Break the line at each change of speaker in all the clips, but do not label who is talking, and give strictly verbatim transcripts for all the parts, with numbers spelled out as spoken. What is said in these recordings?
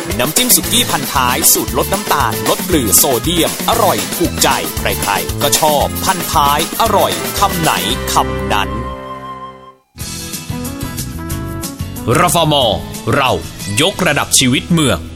น้ำจิ้มสุกี้พันท้ายสูตรลดน้ำตาลลดเกลือโซเดียมอร่อยถูกใจใครๆก็ชอบพันท้ายอร่อยคำไหนคำนั้นรฟม.เรายกระดับชีวิตเมือง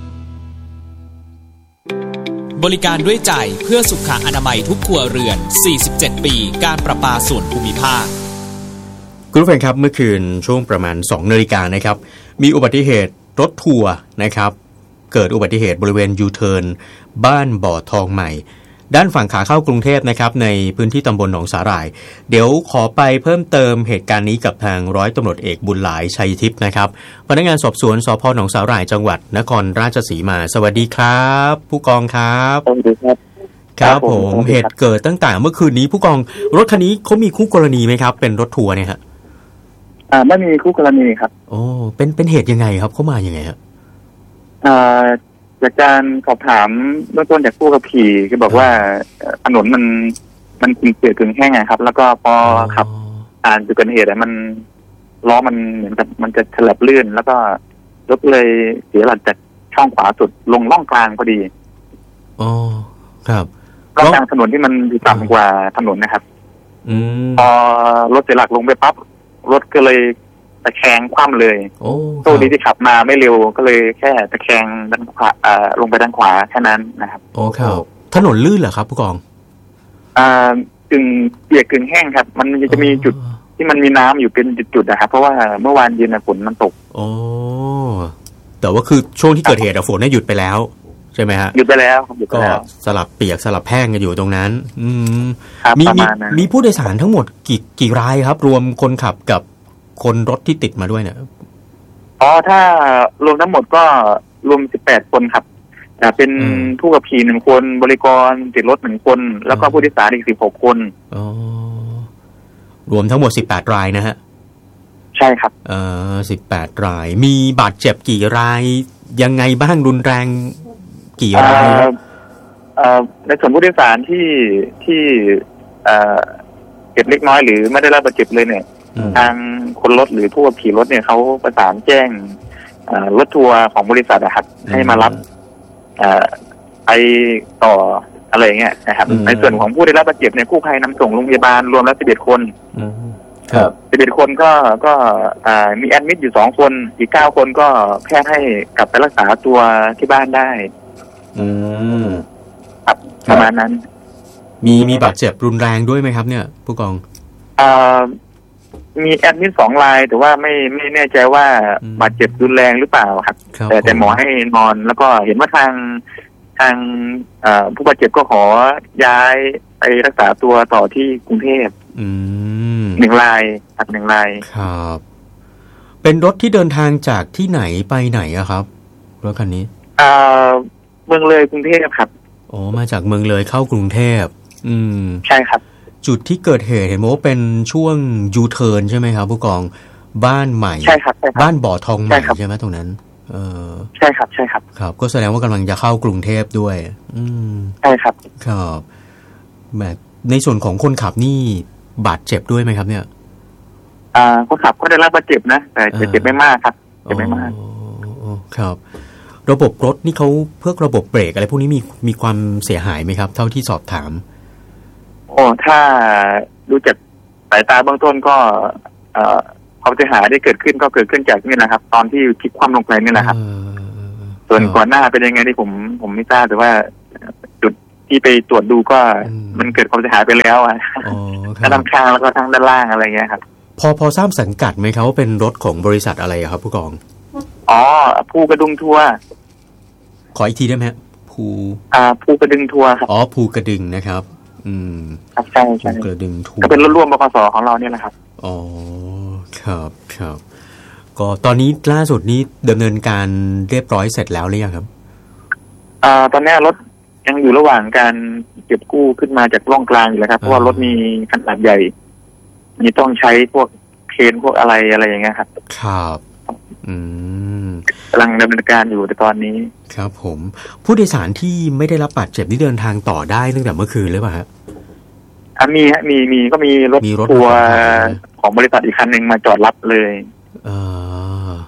บริการด้วยใจเพื่อสุขอนามัยทุกครัวเรือนสี่สิบเจ็ดปีการประปาส่วนภูมิภาค
คุณผู้ฟังครับเมื่อคืนช่วงประมาณสองนาฬิกานะครับมีอุบัติเหตุรถทัวร์นะครับเกิดอุบัติเหตุบริเวณยูเทิร์นบ้านบ่อทองใหม่ด้านฝั่งขาเข้ากรุงเทพนะครับในพื้นที่ตำบลหนองสาหร่ายเดี๋ยวขอไปเพิ่มเติมเหตุการณ์นี้กับทางร้อยตำรวจเอกบุญหลายชัยทิพย์นะครับพนักงานสอบสวนสภ.หนองสาหร่ายจังหวัดนครราชสีมาสวัสดีครับผู้กองครับ
สวัสดีครับ
ครับผมเหตุเกิดตั้งแต่เมื่อคืนนี้ผู้กองรถคันนี้เขามีคู่กรณีไหมครับเป็นรถทัวร์เนี่ยฮะ
อ่าไม่มีคู่กรณีครับ
โอ้เป็นเป็นเหตุยังไงครับเขามายังไงฮะ
อ่าจากการสอบถามเบื้องต้นจากผู้ขับขี่ก็บอกว่าถนนมันมันกึ่งเปียกกึ่งแห้งไงครับแล้วก็พอขับผ่านจุดเกิดเหตุมันล้อมันเหมือนกับมันจะฉลับลื่นแล้วก็รถเลยเสียหลักจากช่องขวาสุดลงล่องกลางพอดี
อ๋อครับ
ล่องกลางถนนที่มันอยู่ต่ำกว่าถนนนะครับ
อืม
พอรถเสียหลักลงไปปั๊บรถก็เลยตะแคงคว่ำเลย
โอ้
โชคดีที่ขับมาไม่เร็วก็เลยแค่ตะแคงด้านขวาอ่าลงไปด้านขวาแค่นั้นนะครับ
โอ้ครับถนนลื่นเหรอครับผู้กอง
อ่ากึ่งเปียกกึ่งแห้งครับมันจะมีจุดที่มันมีน้ำอยู่เป็นจุดๆนะครับเพราะว่าเมื่อวานเย็นฝนมันตก
โอ้แต่ว่าคือช่วงที่เกิดเหตุฝนเนี่ยหยุดไปแล้วใช่ไหมฮะ
หยุดไปแล้วหยุดไปแล้ว
สลับเปียกสลับแห้งกันอยู่ตรงนั้นอืมมีมีมีผู้โดยสารทั้งหมดกี่กี่รายครับรวมคนขับกับคนรถที่ติดมาด้วยเนี่ย
อ๋อถ้ารวมทั้งหมดก็รวมสิบแปดคนครับแต่เป็นผู้ขับขี่หนึ่งคนบริกรติดรถหนึ่งคนแล้วก็ผู้โดยสารอีกสิบหกคน
อ๋อรวมทั้งหมดสิบแปดรายนะฮะ
ใช่ครับ
เอ่อสิบแปดรายมีบาดเจ็บกี่รายยังไงบ้างรุนแรงกี่ราย
เอ่อในส่วนผู้โดยสารที่ที่เอ่อเจ็บเล็กน้อยหรือไม่ได้รับบาดเจ็บเลยเนี่ยทางคนรถหรือผู้ขับขี่รถเนี่ยเขาประสานแจ้งรถทัวร์ของบริษัทนะครับให้มารับไปต่ออะไรอย่างเงี้ยนะครับในส่วนของผู้ได้รับบาดเจ็บเนี่ยกู้ภัยนำส่งโรงพยาบาลรวมแล้วสิบเอ็ดคน
ครับ
สิบเอ็ดคนก็ก็มีแอดมิดอยู่สองคนอีกเก้าคนก็แพทย์ให้กลับไปรักษาตัวที่บ้านได้
อืม
ครับประมาณนั้น
มีมีบาดเจ็บรุนแรงด้วยไหมครับเนี่ยผู้กอง
อ่ามีแอดมิดสองรายแต่ว่าไม่ไม่แน่ใจว่าบาดเจ็บรุนแรงหรือเปล่าครับแต่แต่หมอให้นอนแล้วก็เห็นว่าทางทางผู้บาดเจ็บก็ขอย้ายไปรักษาตัวต่อที่กรุงเทพหนึ่งรายครับหนึ่งราย
ครับเป็นรถที่เดินทางจากที่ไหนไปไหนอะครับรถคันนี้
อ่าเมืองเลยกรุงเทพครับ
โอ้มาจากเมืองเลยเข้ากรุงเทพอืม
ใช่ครับ
จุดที่เกิดเหตุเห็นว่าเป็นช่วงยูเทิร์นใช่ไหมครับผู้กองบ้านใหม่
ใช่ครับ
บ้านบ่อทองใหม่ใช่ไหมตรงนั้นเออ
ใช่ครับใช่ครับ
ครับก็แสดงว่ากำลังจะเข้ากรุงเทพด้วยอืม
ใช่ครับ
ครับแบบในส่วนของคนขับนี่บาดเจ็บด้วยไหมครับเนี่ย
อ่าคนขับก็ได้รับบาดเจ็บนะแต่เจ็บไม่มากครับเจ็บไม่มาก
ครับระบบรถนี่เขาเพื่อระบบเบรกอะไรพวกนี้มีมีความเสียหายไหมครับเท่าที่สอบถาม
โอ้ถ้าดูจากสายตาเบื้องต้นก็ความเสียหายที่เกิดขึ้นก็เกิดขึ้นจากนี่นะครับตอนที่พลิกคว่ำลงไปนี่นะครับส่วนก่อนหน้าเป็นยังไงที่ผมผมไม่ทราบแต่ว่าจุดที่ไปตรวจดูก็มันเกิดความเสียหายไปแล้วอ่ะทั้งด้านข้างแล้วก็ทั้งด้านล่างอะไรเงี้ยครับ
พอพอทราบสังกัดไหมครับว่าเป็นรถของบริษัทอะไรครับผู้กอง
อ๋อภูกระดึงทัวร์
ขออีกทีได้ไหมภู
อ่าภูกระดึงทัวร์ครับ
อ๋อภูกระดึงนะครับอืม
ครับใช่ใช่
กระดึงทัวร์
ก็เป็นรถร่วมบขส.ของเราเนี่ยแหละครับ
อ๋อครับครับก็ตอนนี้ล่าสุดนี้ดำเนินการเรียบร้อยเสร็จแล้วหรือยังครับ
อ่าตอนนี้รถยังอยู่ระหว่างการเก็บกู้ขึ้นมาจากร่องกลางอยู่แล้วครับเพราะว่ารถมีขนาดใหญ่มีต้องใช้พวกเครนพวกอะไรอะไรอย่างเงี้ยครับ
ครับอืม
กำลังดำเนินการอยู่ในตอนนี้
ครับผมผู้โดยสารที่ไม่ได้รับบาดเจ็บนี่เดินทางต่อได้ตั้งแต่เมื่อคืนหรือเปล่าครับ
อ่ะมีฮะมีมีก็มีรถทัวร์ของบริษัทอีกคันหนึ่งมาจอดรับเลย
เออ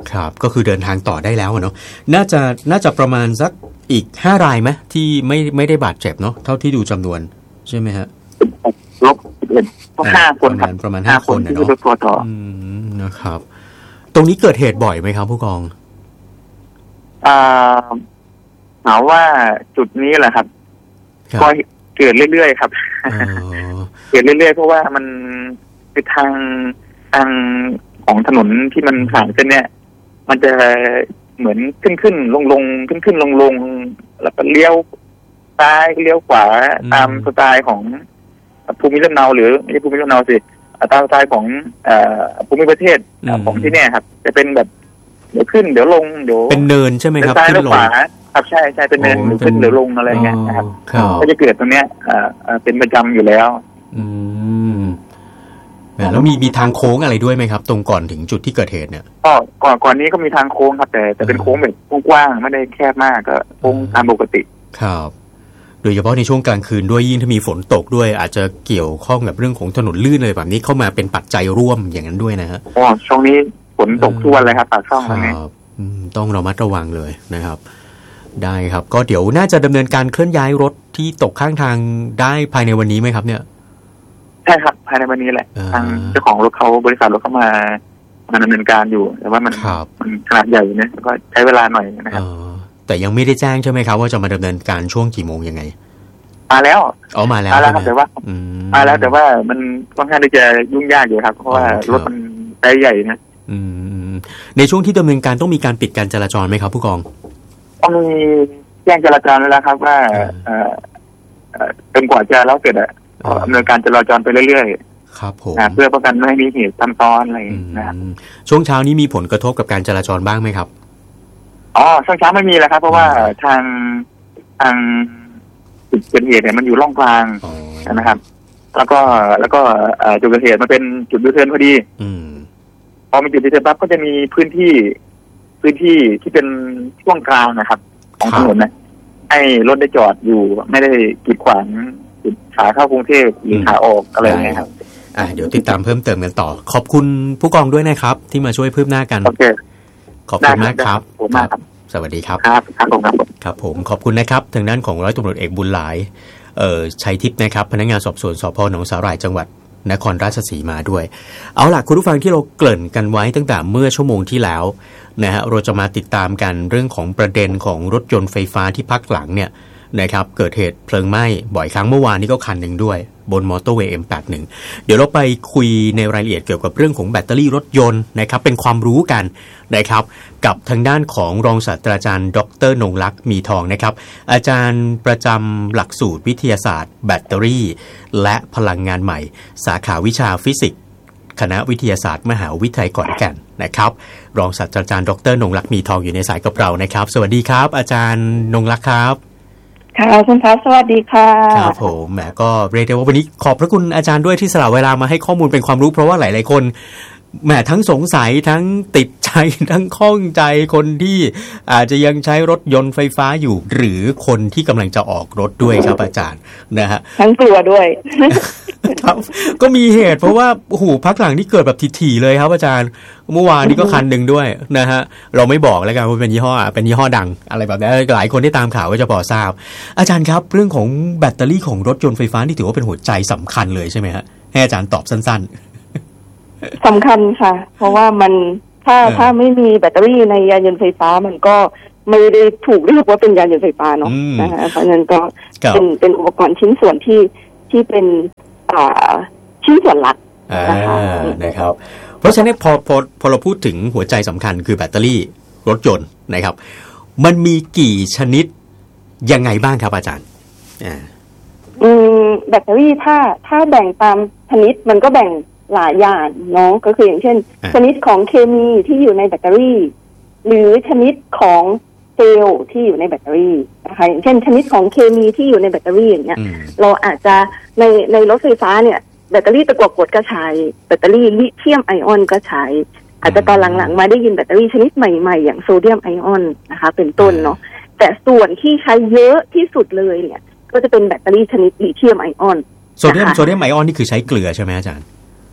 ครับก็คือเดินทางต่อได้แล้วเนาะน่าจะน่าจะประมาณสักอีกห้ารายไหมที่ไม่ไม่ได้บาดเจ็บเนาะเท่าที่ดูจำนวนใช่ไหมฮะ
ลบสิบเอ็ดก็ห้าคนครับ
ประมาณห้าคนเนาะอืมนะครับตรงนี้เกิดเหตุบ่อยไหมครับผู้กอง
อ่าถามว่าจุดนี้แหละครับก็เกิดเรื่อยๆครับเกิดเรื่อยๆเพราะว่ามันคือทางทางของถนนที่มันผ่านเส้นเนี้ยมันจะเหมือนขึ้นขึ้นลงลงขึ้นขึ้นลงลงแล้วก็เลี้ยวซ้ายเลี้ยวขวาตามสไตล์ของภูมิลำเนาหรือไม่ใช่ภูมิลำเนาสิตามสไตล์ของภูมิประเทศของที่เนี่ยครับจะเป็นแบบเดี๋ยวขึ้นเดี๋ยวลงเดี๋ยว
เป็นเนินใช่ไหมครับ
ซ้ายแล้วขวาครับใช่ใช่เป็นเนินหรือขึ้นหรือลงอะไรเงี้ยนะครับก็จะเกิดตรงเนี้ยเป็นประจำอยู่แล้ว
อืมแล้วมีมีทางโค้งอะไรด้วยไหมครับตรงก่อนถึงจุดที่เกิดเหตุเนี่ย
ก็ก่อนก่อนนี้ก็มีทางโค้งครับแต่แต่เป็นโค้งแบบกว้างไม่ได้แคบมากก็โค้งตามปกติ
ครับโดยเฉพาะในช่วงกลางคืนด้วยยิ่งถ้ามีฝนตกด้วยอาจจะเกี่ยวข้องกับเรื่องของถนนลื่นอะไรแบบนี้เข้ามาเป็นปัจจัยร่วมอย่างนั้นด้วยนะฮะ
อ๋อช่วงนี้ฝนตกทุกวันเลยครับปากช่องตรงนี้
ต้องระมัดระวังเลยนะครับได้ครับก็เดี๋ยวน่าจะดำเนินการเคลื่อนย้ายรถที่ตกข้างทางได้ภายในวันนี้ไหมครับเนี่ย
ใช่ครับภายในวันนี้แหละทางเจ้าของรถเขาบริษัทรถเขามามาดำเนินการอยู่แต่ว่ามันมันขนาดใหญ่เนี่ยก็ใช้เวลาหน่อยนะครับ
แต่ยังไม่ได้แจ้งใช่ไหมครับว่าจะมาดำเนินการช่วงกี่โมงยังไง
มาแล้ว
อ๋อมาแล้ว
มาแล้วครับแต่ว่ามาแล้วแต่ว่ามันค่อนข้างที่จะยุ่งยากอยู่ครับเพราะว่ารถมันไซส์ใหญ่นะ
ในช่วงที่ดำเนินการต้องมีการปิดการจราจรไหมครับผู้กอง
ต้องมีแจ้งจราจรแล้วครับว่าจนกว่าจะแล้วเสร็จอะดำเนินการจราจรไปเรื่อย
ๆครับผม
เพื่อป้องกันไม่ให้มีเหตุซ้ำซ้อนอะไรนะครับ
ช่วงเช้านี้มีผลกระทบกับการจราจรบ้างไหมครับ
อ๋อช่วงเช้าไม่มีแล้วครับเพราะว่าทางทางจุดเกิดเหตุเนี่ยมันอยู่ร่องกลางนะครับแล้วก็แล้วก็จุดเกิดเหตุมันเป็นจุดยูเทิร์นพอดีพอมีจุดยูเทิร์นปั๊บก็จะมีพื้นที่พื้นที่ที่เป็นช่วงกลางนะครับของถนนนะให้รถได้จอดอยู่ไม่ได้กีดขวางขาเข้ากรุงเทพหรือขาออกอะไรอย่างเงี้ยครับ
อ่าเดี๋ยวติดตามเพิ่มเติมกันต่อขอบคุณผู้กองด้วยนะครับที่มาช่วยเพิ่มหน้ากัน
โอเค
ขอบคุณมากครับ
ขอบคุณมากครับ
สวัสดีครับ
ครับครับผม
ครับผมขอบคุณนะครับทางด้านของร้อยตำรวจเอกบุญหลายเอ่อชัยทิพย์นะครับพนักงานสอบสวนสภ.หนองสาหร่ายจังหวัดนครราชสีมาด้วยเอาล่ะคุณผู้ฟังที่เราเกริ่นกันไว้ตั้งแต่เมื่อชั่วโมงที่แล้วนะฮะเราจะมาติดตามกันเรื่องของประเด็นของรถยนต์ไฟฟ้าที่พักหลังเนี่ยนะครับเกิดเหตุเพลิงไหม้บ่อยครั้งเมื่อวานนี้ก็คันหนึ่งด้วยบนมอเตอร์เวย์ เอ็ม แปดสิบเอ็ด เดี๋ยวเราไปคุยในรายละเอียดเกี่ยวกับเรื่องของแบตเตอรี่รถยนต์นะครับเป็นความรู้กันนะครับกับทางด้านของรองศาสตราจารย์ดร.นงลักษณ์มีทองนะครับอาจารย์ประจำหลักสูตรวิทยาศาสตร์แบตเตอรี่และพลังงานใหม่สาขาวิชาฟิสิกส์คณะวิทยาศาสตร์มหาวิทยาลัยขอนแก่นนะครับรองศาสตราจารย์ดร.นงลักษณ์มีทองอยู่ในสายกับเรานะครับสวัสดีครับอาจารย์นงลักษณ์ครับ
ค่ะคุณทัศน์สวัสดีค่ะ
ครับผมแหมก็เรียกได้ว่าวันนี้ขอบพระคุณอาจารย์ด้วยที่สละเวลามาให้ข้อมูลเป็นความรู้เพราะว่าหลายๆคนแหมทั้งสงสัยทั้งติดใจทั้งข้องใจคนที่อาจจะยังใช้รถยนต์ไฟฟ้าอยู่หรือคนที่กำลังจะออกรถด้วยครับอาจารย์นะฮะ
ทั้งกลัวด้วย
ครับก็มีเหตุเพราะว่าโอ้โหพักหลังที่เกิดแบบถี่ๆเลยครับอาจารย์เมื่อวานนี้ก็คันหนึ่งด้วยนะฮะเราไม่บอกแล้วกันว่าเป็นยี่ห้อเป็นยี่ห้อดังอะไรแบบนี้หลายคนที่ตามข่าวก็จะพอทราบอาจารย์ครับเรื่องของแบตเตอรี่ของรถยนต์ไฟฟ้านี่ถือว่าเป็นหัวใจสำคัญเลยใช่ไหมฮะให้อาจารย์ตอบสั้น
ๆสำคัญค่ะเพราะว่ามันถ้าถ้าไม่มีแบตเตอรี่ในยานยนต์ไฟฟ้ามันก็ไม่ได้ถูกเรียกว่าเป็นยานยนต์ไฟฟ้าเนาะนะฮะเพราะฉะนั้นก็เป็นเป็นอุปกรณ์ชิ้นส่วนที่ที่เป็นอ่าชิ้นส่วนหลักนะคะ
นะครับเพราะฉะนั้นพอพอพอเราพูดถึงหัวใจสำคัญคือแบตเตอรี่รถยนต์นะครับมันมีกี่ชนิดยังไงบ้างครับอาจารย์อ่า
อืมแบตเตอรี่ถ้าถ้าแบ่งตามชนิดมันก็แบ่งหลายอย่างเนาะก็คืออย่างเช่นชนิดของเคมีที่อยู่ในแบตเตอรี่หรือชนิดของเซลล์ที่อยู่ในแบตเตอรี่นะคะอย่างเช่นชนิดของเคมีที่อยู่ในแบตเตอรี่อย่างเงี้ยเราอาจจะในในรถไฟฟ้าเนี่ยแบตเตอรี่ตะกั่วกรดก็ใช้แบตเตอรี่ลิเธียมไอออนก็ใช้อาจจะตอนหลังๆมาได้ยินแบตเตอรี่ชนิดใหม่ๆอย่างโซเดียมไอออนนะคะเป็นต้นเนาะแต่ส่วนที่ใช้เยอะที่สุดเลยเนี่ยก็จะเป็นแบตเตอรี่ชนิดลิเธียมไอออน
โซเดียมโซเดียมไอออนนี่คือใช้เกลือใช่ไหมอาจารย์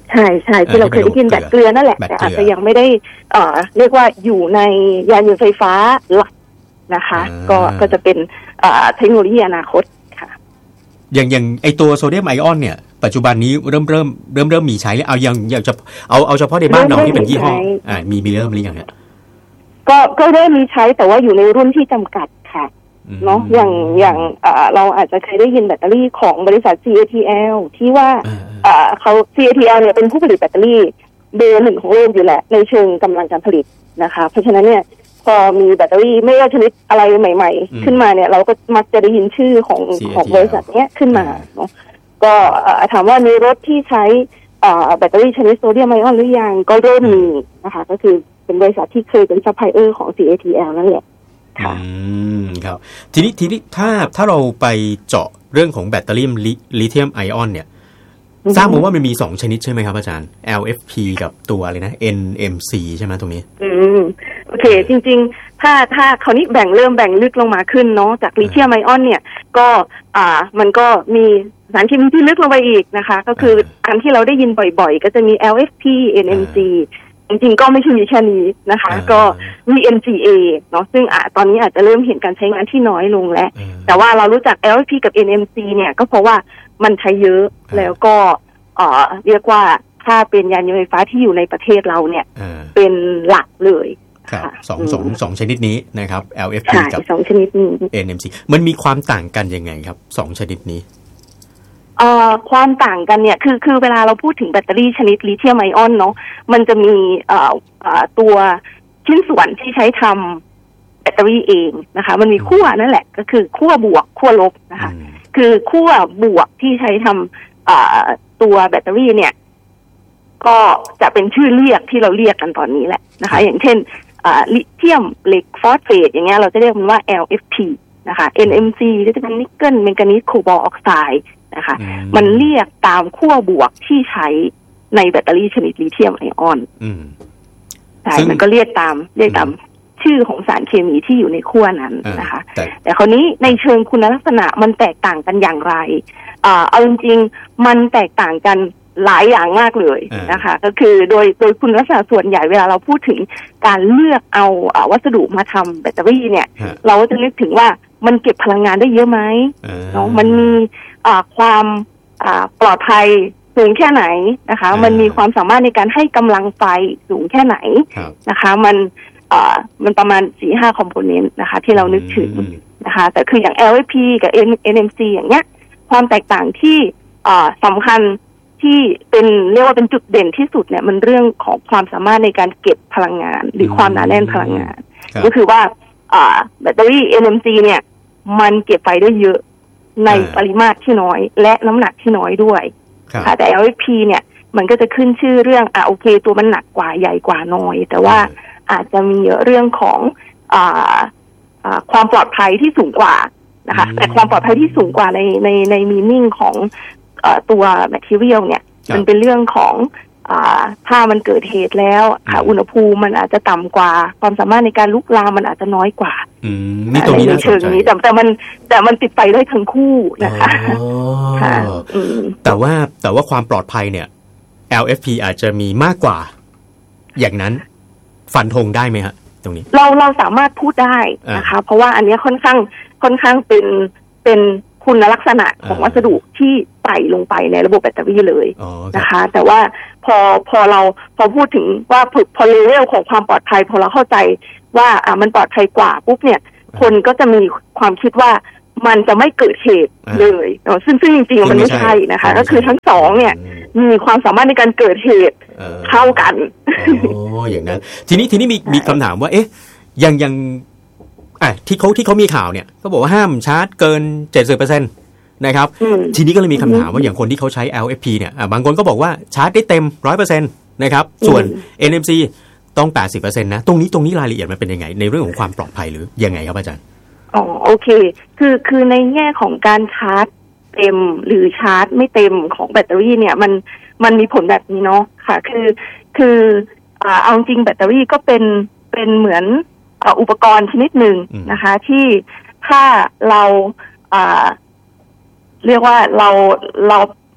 ใช่ใช่ที่เราเคยได้ยินแบตเกลือนั่นแหละแต่อาจจะยังไม่ได้เอ่อเรียกว่าอยู่ในยานยนต์ไฟฟ้าหลักนะคะก็ก็จะเป็นเอ่อเทคโนโลยีอนาคตค่ะ
อย่างอย่างไอตัวโซเดียมไอออนเนี่ยปัจจุบันนี้เริ่มเริ่มเริ่มเริ่มมีใช้แล้วเอายังอยากจะเอาเอาเฉพาะในบ้านเราที่เป็นยี่ห้ออ่ามีมีเริ่มหรือยังเนี่ย
ก็ก็เริ่มมีใช้แต่ว่าอยู่ในรุ่นที่จำกัดค่ะเนาะอย่างอย่างเราอาจจะเคยได้ยินแบตเตอรี่ของบริษัท ซี เอ ที แอล ที่ว่าเขา ซี เอ ที แอล เนี่ยเป็นผู้ผลิตแบตเตอรี่เบอร์หนึ่งของโลกอยู่แหละในเชิงกำลังการผลิตนะคะเพราะฉะนั้นเนี่ยพอมีแบตเตอรี่ไม่ว่าชนิดอะไรใหม่ๆขึ้นมาเนี่ยเราก็มักจะได้ยินชื่อของของบริษัทเนี้ยขึ้นมาเนาะก็ถามว่ามีรถที่ใช้แบตเตอรี่ชนิดโซเดียมไอออนหรือยังก็เริ่มมีนะคะก็คือเป็นบริษัทที่เคยเป็นซัพพลายเออร์ของ ซี เอ ที แอล นั่นแหละค่ะ
อืมครับทีนี้ทีนี้ถ้าถ้าเราไปเจาะเรื่องของแบตเตอรี่ลิเธียมไอออนเนี่ยทราบมาว่ามันมีสองชนิดใช่ไหมครับอาจารย์ แอล เอฟ พี กับตัวอะไรนะ เอ็น เอ็ม ซี ใช่ไหมตรงนี้
อืมโอเคจริงๆถ้าถ้าคราวนี้แบ่งเริ่มแบ่งลึกลงมาขึ้นเนาะจากลิเธียมไอออนเนี่ยก็อ่ามันก็มีสารเคมีที่ลึกลงไปอีกนะคะก็คืออันที่เราได้ยินบ่อยๆก็จะมี แอล เอฟ พี เอ็น เอ็ม ซี จริงๆก็ไม่ใช่มีแค่นี้นะคะก็มี เอ็น จี เอ เนาะซึ่งอ่ะตอนนี้อาจจะเริ่มเห็นการใช้งานที่น้อยลงแล้วแต่ว่าเรารู้จัก แอล เอฟ พี กับ เอ็น เอ็ม ซี เนี่ยก็เพราะว่ามันใช้เยอะแล้วก็เอ่อเรียกว่าถ้าเป็นยานยนต์ไฟฟ้าที่อยู่ในประเทศเราเนี่ยเป็นหลักเลย
ค่ะสองสองสองชนิดนี้นะครับ แอล เอฟ พี กับ
สองชนิดนี้
เอ็น เอ็ม ซี มันมีความต่างกันยังไงครับสองชนิดนี้
เอ่อความต่างกันเนี่ยคือคือเวลาเราพูดถึงแบตเตอรี่ชนิดลิเธียมไอออนเนาะมันจะมีเอ่อเอ่อตัวชิ้นส่วนที่ใช้ทำแบตเตอรี่เองนะคะมันมีขั้วนั่นแหละก็คือขั้วบวกขั้วลบนะคะคือขั้วบวกที่ใช้ทำเอ่อตัวแบตเตอรี่เนี่ยก็จะเป็นชื่อเรียกที่เราเรียกกันตอนนี้แหละนะคะอย่างเช่นลิเธียมเหล็กฟอสเฟตอย่างเงี้ยเราจะเรียกมันว่า แอล เอฟ พี นะคะ เอ็น เอ็ม ซี ก็จะเป็นนิกเกิลแมงกานีสโคบอลต์ออกไซด์นะคะมันเรียกตามขั้วบวกที่ใช้ในแบตเตอรี่ชนิดลิเธียมไอออนใช่มันก็เรียกตามเรียกตามชื่อของสารเคมีที่อยู่ในขั้วนั้นนะคะแต่คราวนี้ในเชิงคุณลักษณะมันแตกต่างกันอย่างไรอ่าเอาจริงๆมันแตกต่างกันหลายอย่างมากเลยนะคะก็คือโดยโดยคุณลักษณะส่วนใหญ่เวลาเราพูดถึงการเลือกเอาวัสดุมาทำแบตเตอรี่เนี่ยเราก็จะนึกถึงว่ามันเก็บพลังงานได้เยอะไหมเนาะมันมีความปลอดภัยสูงแค่ไหนนะคะมันมีความสามารถในการให้กำลังไฟสูงแค่ไหนนะคะมันมันประมาณ สี่ห้า คอมโพเนนต์นะคะที่เรานึกถึงนะคะแต่คืออย่าง แอล เอฟ พี กับ เอ็น เอ็ม ซี อย่างเงี้ยความแตกต่างที่สำคัญที่เป็นเรียกว่าเป็นจุดเด่นที่สุดเนี่ยมันเรื่องของความสามารถในการเก็บพลังงานหรือความหนาแน่นพลังงานก็คือว่าแบตเตอรี่ เอ็น เอ็ม ซี เนี่ยมันเก็บไฟได้เยอะในปริมาตรที่น้อยและน้ำหนักที่น้อยด้วยค่ะแต่ แอล เอฟ พี เนี่ยมันก็จะขึ้นชื่อเรื่องอ่ะโอเคตัวมันหนักกว่าใหญ่กว่าน้อยแต่ว่าอาจจะมีเรื่องของอ่าอ่าความปลอดภัยที่สูงกว่านะคะแต่ความปลอดภัยที่สูงกว่าในในในมีนิ่งของเอ่อตัว material เนี่ยมันเป็นเรื่องของอ่าถ้ามันเกิดเหตุแล้วค่ะอุณหภูมิมันอาจจะต่ำกว่าความสามารถในการลุกลามมันอาจจะน้อยกว่า
อืมนี่ตรงนี้น่าสนใจ
แต่แต่มันแต่มันติดไฟได้ทั้งคู่นะคะค่ะ
แต่ว่าแต่ว่าความปลอดภัยเนี่ย แอล เอฟ พี อาจจะมีมากกว่าอย่างนั้นฟันธงได้ไหมฮะตรงนี้
เราเราสามารถพูดได้นะคะเพราะว่าอันนี้ค่อนข้างค่อนข้างเป็นเป็นคุณลักษณะของวัสดุที่ใส่ลงไปในระบบแบตเตอรี่เลยนะคะแต่ว่าพอพอเราพอพูดถึงว่าพอเลเวลของความปลอดภัยพอเราเข้าใจว่าอ่ามันปลอดภัยกว่าปุ๊บเนี่ยคนก็จะมีความคิดว่ามันจะไม่เกิดเหตุเลยซึ่งซึ่งจริงๆมันไม่ใช่นะคะก็คือทั้งสองเนี่ยมีความสามารถในการเกิดเหตุเท่ากัน
อ๋ออย่างนั้นทีนี้ทีนี้มีมีคำถามว่าเอ๊ะยังยังอ่ะที่เขาที่เขามีข่าวเนี่ยก็บอกว่าห้ามชาร์จเกิน เจ็ดสิบเปอร์เซ็นต์ นะครับทีนี้ก็เลยมีคำถามว่าอย่างคนที่เขาใช้ แอล เอฟ พี เนี่ยบางคนก็บอกว่าชาร์จได้เต็ม หนึ่งร้อยเปอร์เซ็นต์ นะครับส่วน เอ็น เอ็ม ซี ต้อง แปดสิบเปอร์เซ็นต์ นะตรงนี้ตรงนี้รายละเอียดมันเป็นยังไงในเรื่องของความปลอดภัยหรือยังไงครับอาจารย์
อ๋อโอเคคือคือในแง่ของการชาร์จเต็มหรือชาร์จไม่เต็มของแบตเตอรี่เนี่ยมันมันมีผลแบบนี้เนาะค่ะคือคืออ่าเอาจริงแบตเตอรี่ก็เป็นเป็นเหมือนอุปกรณ์ชนิดหนึ่งนะคะที่ถ้าเราอ่าเรียกว่าเราเรา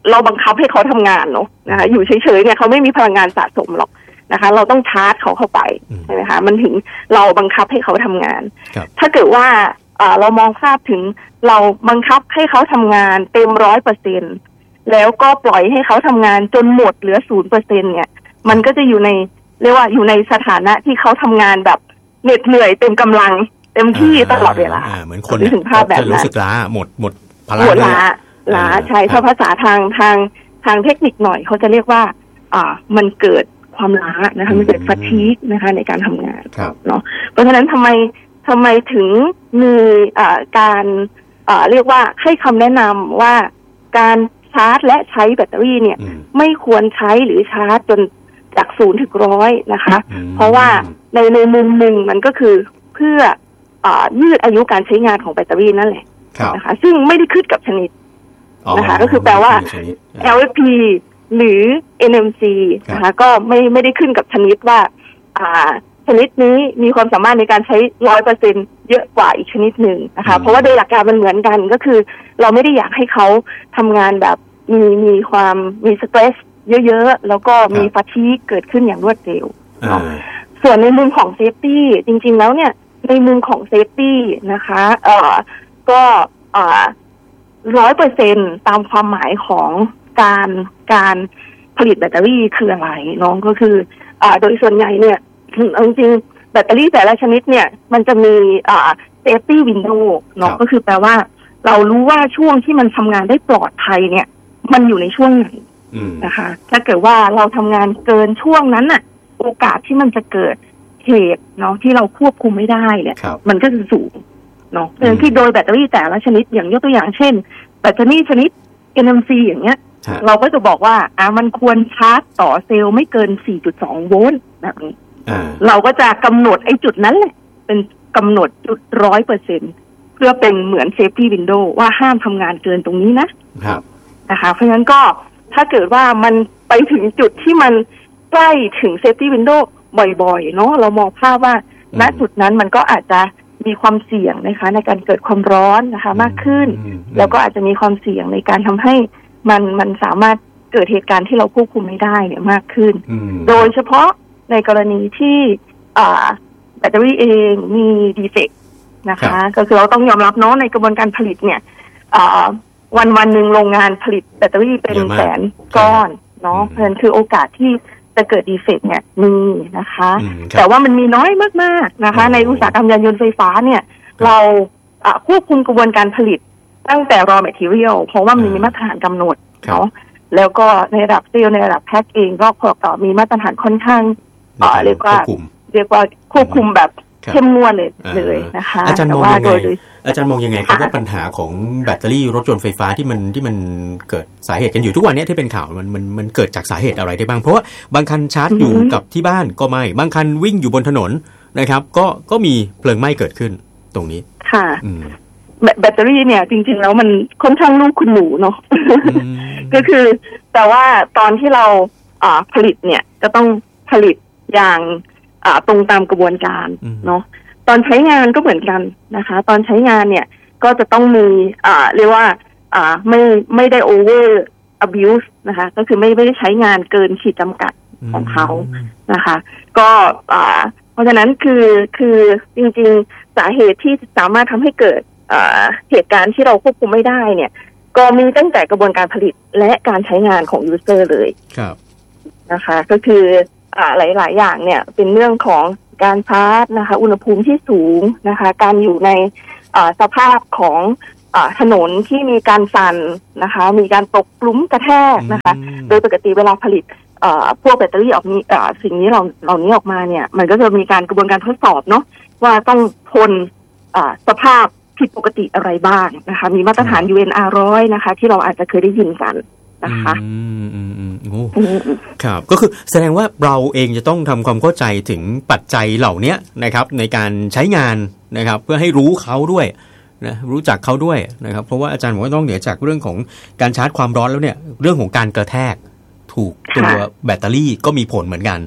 เราบังคับให้เขาทำงานเนาะนะคะอยู่เฉยๆเนี่ยเขาไม่มีพลังงานสะสมหรอกนะคะเราต้องชาร์จเขาเข้าไปใช่ไหมคะมันถึงเราบังคับให้เขาทำงานถ้าเกิดว่าเรามองภาพถึงเราบังคับให้เขาทำงานเต็มร้อยเปอร์เซ็นต์แล้วก็ปล่อยให้เขาทำงานจนหมดเหลือศูนย์เปอร์เซ็นต์เนี่ยมันก็จะอยู่ในเรียกว่าอยู่ในสถานะที่เขาทำงานแบบเหน็ดเหนื่อยเต็มกำลังเต็มที่ตลอดเวลา
เหมือนคนถึงภาพแบบนั้นรู้สึกล้าหมดหมดพลัง
หมดล้าล้าใช่ถ้าภาษาทางทางทางเทคนิคหน่อยเขาจะเรียกว่าอ่ามันเกิดความล้านะคะมันเกิดฟาทีกนะคะในการทำงานเนาะเพราะฉะนั้นทำไมทำไมถึงมีอ่าการอ่าเรียกว่าให้คำแนะนำว่าการชาร์จและใช้แบตเตอรี่เนี่ยไม่ควรใช้หรือชาร์จจนจากศูนย์ถึงร้อยนะคะเพราะว่าในในมุมหนึ่งมันก็คือเพื่ออ่ายืดอายุการใช้งานของแบตเตอรี่นั่นแหละนะคะซึ่งไม่ได้ขึ้นกับชนิดนะคะก็คือแปลว่า แอล เอฟ พี หรือ เอ็น เอ็ม ซี นะคะก็ไม่ไม่ได้ขึ้นกับชนิดว่าอ่าชนิดนี้มีความสามารถในการใช้ ร้อยเปอร์เซ็นต์ เยอะกว่าอีกชนิดหนึ่งนะคะเพราะว่าโดยหลักการมันเหมือนกันก็คือเราไม่ได้อยากให้เขาทำงานแบบมีมีความมีสเตรสเยอะๆแล้วก็มีฟาทีกเกิดขึ้นอย่างรวดเร็วเนาะส่วนในมุมของเซฟตี้จริงๆแล้วเนี่ยในมุมของเซฟตี้นะคะเอ่อก็เอ่อร้อยเปอร์เซ็นต์ตามความหมายของการการผลิตแบตเตอรี่คืออะไรเนาะก็คืออ่าโดยส่วนใหญ่เนี่ยจริงๆแบตเตอรี่แต่ละชนิดเนี่ยมันจะมีอ่า safety window เนาะก็คือแปลว่าเรารู้ว่าช่วงที่มันทำงานได้ปลอดภัยเนี่ยมันอยู่ในช่วงไหนนะคะถ้าเกิดว่าเราทำงานเกินช่วงนั้นน่ะโอกาสที่มันจะเกิดเหตุเนาะที่เราควบคุมไม่ได้เนี่ยมันก็จะสูงเนาะเพราะฉะนั้นที่โดยแบตเตอรี่แต่ละชนิดอย่างยกตัวอย่างเช่นแบตเตอรี่ชนิด เอ็น เอ็ม ซี อย่างเงี้ยเราก็จะบอกว่าอ่ามันควรชาร์จต่อเซลล์ไม่เกิน สี่จุดสอง โวลต์แบบนี้เราก็จะกำหนดไอ้จุดนั้นแหละเป็นกำหนดจุด ร้อยเปอร์เซ็นต์ เพื่อเป็นเหมือน safety window ว่าห้ามทำงานเกินตรงนี้นะครับนะคะเพราะฉะนั้นก็ถ้าเกิดว่ามันไปถึงจุดที่มันใกล้ถึง safety window บ่อยๆเนาะเรามองภาพว่าณจุดนั้นมันก็อาจจะมีความเสี่ยงนะคะในการเกิดความร้อนนะคะมากขึ้นแล้วก็อาจจะมีความเสี่ยงในการทำให้มันมันสามารถเกิดเหตุการณ์ที่เราควบคุมไม่ได้เนี่ยมากขึ้นโดยเฉพาะในกรณีที่แบตเตอรี่เองมีดีเฟกต์นะคะก็คือเราต้องยอมรับเนาะในกระบวนการผลิตเนี่ยวันวันหนึ่งโรงงานผลิตแบตเตอรี่เป็นแสนก้อนเนาะเพราะฉะนั้นคือโอกาสที่จะเกิดดีเฟกต์เนี่ยมีนะคะแต่ว่ามันมีน้อยมากๆนะคะในอุตสาหกรรมยานยนต์ไฟฟ้าเนี่ยเราควบคุมกระบวนการผลิตตั้งแต่ raw material เพราะว่ามีมาตรฐานกำหนดเนาะแล้วก็ในระดับเซลล์ในระดับแพ็คเองก็มีมาตรฐานค่อนข้างเรียกว่าเรียกว่าควบคุมแบบเข้มงวดเลยเลยนะคะ
อาจารย์มองยังไงอาจารย์มองยังไงครับว่าปัญหาของแบตเตอรี่รถยนต์ไฟฟ้าที่มันที่มันเกิดสาเหตุกันอยู่ทุกวันนี้ที่เป็นข่าวมันมันมันเกิดจากสาเหตุอะไรได้บ้างเพราะว่าบางคันชาร์จอยู่กับที่บ้านก็ไหม้บางคันวิ่งอยู่บนถนนนะครับก็ก็มีเพลิงไหม้เกิดขึ้นตรงนี้
ค่ะแบตเตอรี่เนี่ยจริงๆแล้วมันค่อนข้างลูกคุณหนูเนาะก็คือแต่ว่าตอนที่เราผลิตเนี่ยจะต้องผลิตอย่างตรงตามกระบวนการเนาะตอนใช้งานก็เหมือนกันนะคะตอนใช้งานเนี่ยก็จะต้องมีเรียกว่าไม่ไม่ได้ over abuse นะคะก็คือไม่ไม่ได้ใช้งานเกินขีดจำกัดของเขานะคะก็เพราะฉะนั้นคือคือจริงๆสาเหตุที่สามารถทำให้เกิดเหตุการณ์ที่เราควบคุมไม่ได้เนี่ยก็มีตั้งแต่กระบวนการผลิตและการใช้งานของยูเซอร์เลยนะคะก็คือหลายๆอย่างเนี่ยเป็นเรื่องของการชาร์จนะคะอุณหภูมิที่สูงนะคะการอยู่ในสภาพของถนนที่มีการสั่นนะคะมีการตกหลุมกระแทกนะคะโดยปกติเวลาผลิตพวกแบตเตอรี่ออกนี้สิ่งนี้เราเหล่านี้ออกมาเนี่ยมันก็จะมีการกระบวนการทดสอบเนาะว่าต้องทนสภาพผิดปกติอะไรบ้างนะคะมีมาตรฐาน ยู เอ็น อาร์ หนึ่งร้อยนะคะที่เราอาจจะเคยได้ยินกันนะคะ
อืมอืมอืมโอ้ครับก็คือแสดงว่าเราเองจะต้องทำความเข้าใจถึงปัจจัยเหล่านี้นะครับในการใช้งานนะครับเพื่อให้รู้เขาด้วยนะรู้จักเขาด้วยนะครับเพราะว่าอาจารย์บอกว่าต้องเหนือจากเรื่องของการชาร์จความร้อนแล้วเนี่ยเรื่องของการกระแทกถูกตัวแบตเตอรี่ก็มีผลเหมือนกัน